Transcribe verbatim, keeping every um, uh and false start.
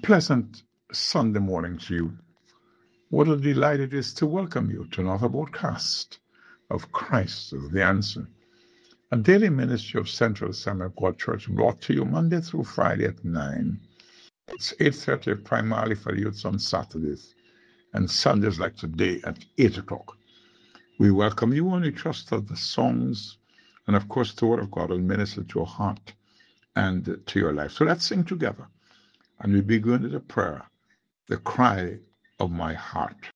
Pleasant Sunday morning to you. What a delight it is to welcome you to another broadcast of Christ is the Answer, a daily ministry of Central Assembly of God Church brought to you Monday through Friday at nine. It's eight thirty primarily for the youths on Saturdays, and Sundays like today at eight o'clock. We welcome you and we trust that the songs and, of course, the Word of God will minister to your heart and to your life. So let's sing together, and we begin with a prayer, the cry of my heart.